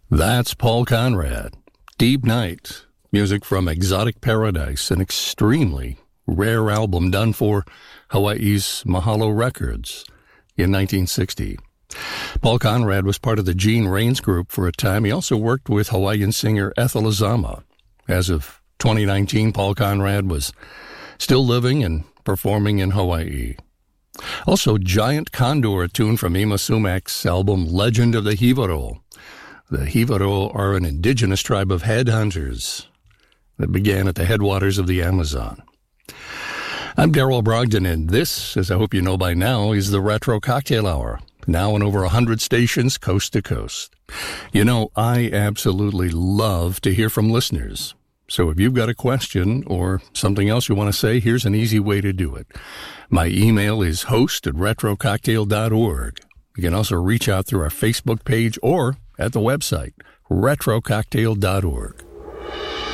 That's Paul Conrad. Deep Night, music from Exotic Paradise, an extremely rare album done for Hawaii's Mahalo Records in 1960. Paul Conrad was part of the Gene Rains group for a time. He also worked with Hawaiian singer Ethel Azama. As of 2019, Paul Conrad was still living and performing in Hawaii. Also, Giant Condor, a tune from Ima Sumak's album Legend of the Hivaro. The Hivaro are an indigenous tribe of headhunters that began at the headwaters of the Amazon. I'm Darrell Brogdon, and this, as I hope you know by now, is the Retro Cocktail Hour, now on over 100 stations coast to coast. You know, I absolutely love to hear from listeners. So if you've got a question or something else you want to say, here's an easy way to do it. My email is host@retrococktail.org. You can also reach out through our Facebook page or at the website, retrococktail.org.